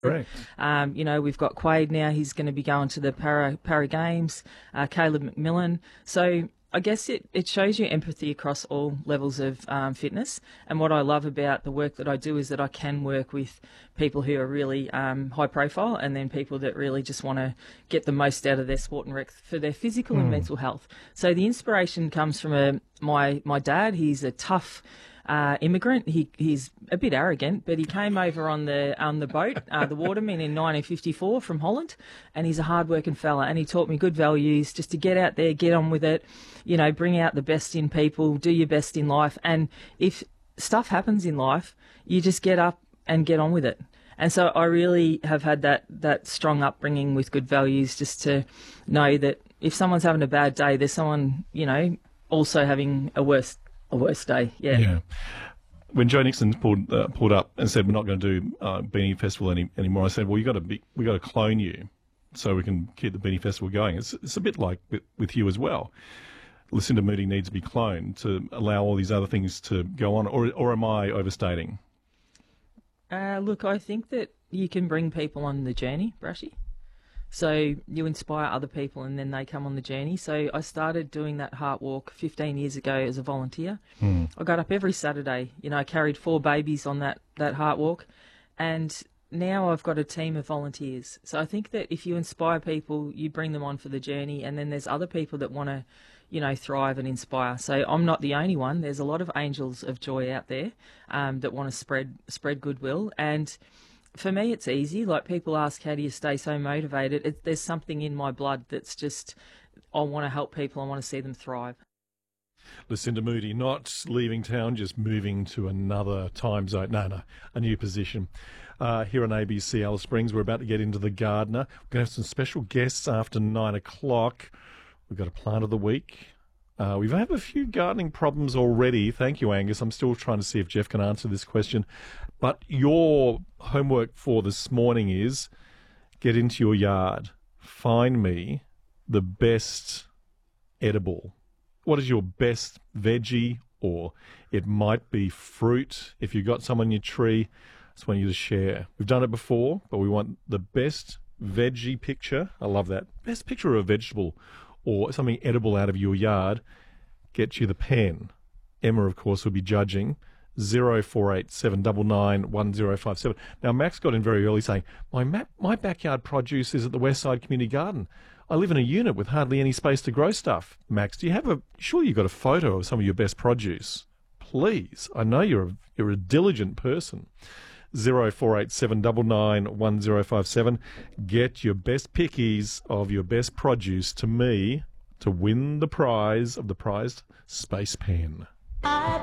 Correct. We've got Quade now. He's going to be going to the Para Games. Caleb McMillan. So I guess it shows you empathy across all levels of fitness. And what I love about the work that I do is that I can work with people who are really high profile, and then people that really just want to get the most out of their sport and rec for their physical and mental health. So the inspiration comes from my dad. He's a tough immigrant. He's a bit arrogant, but he came over on the boat, the Waterman, in 1954 from Holland, and he's a hard-working fella. And he taught me good values, just to get out there, get on with it, bring out the best in people, do your best in life. And if stuff happens in life, you just get up and get on with it. And so I really have had that strong upbringing with good values, just to know that if someone's having a bad day, there's someone, also having a worse day. Yeah. When Joe Nixon pulled up and said we're not going to do Beanie Festival anymore, I said, well, we got to clone you so we can keep the Beanie Festival going. It's a bit like with you as well. Lucinda Moody needs to be cloned to allow all these other things to go on, or am I overstating? Look, I think that you can bring people on the journey, Brushy. So you inspire other people and then they come on the journey. So I started doing that heart walk 15 years ago as a volunteer. I got up every Saturday. I carried 4 babies on that heart walk. And now I've got a team of volunteers. So I think that if you inspire people, you bring them on for the journey, and then there's other people that want to, thrive and inspire. So I'm not the only one. There's a lot of angels of joy out there that want to spread goodwill. And for me, it's easy. Like, people ask, how do you stay so motivated? There's something in my blood that's just, I want to help people. I want to see them thrive. Lucinda Moody, not leaving town, just moving to another time zone. No, a new position. Here on ABC Alice Springs, we're about to get into the Gardener. We're going to have some special guests after 9 o'clock. We've got a plant of the week. We've had a few gardening problems already. Thank you, Angus. I'm still trying to see if Jeff can answer this question. But your homework for this morning is get into your yard. Find me the best edible. What is your best veggie? Or it might be fruit. If you've got some on your tree, I just want you to share. We've done it before, but we want the best veggie picture. I love that. Best picture of a vegetable or something edible out of your yard. Get you the pen. Emma, of course, will be judging. 0487991057. Now, Max got in very early saying, my backyard produce is at the Westside Community Garden. I live in a unit with hardly any space to grow stuff. Max, do you have surely you've got a photo of some of your best produce? Please. I know you're a diligent person. 0487991057. Get your best pickies of your best produce to me to win the prize of the prized space pen.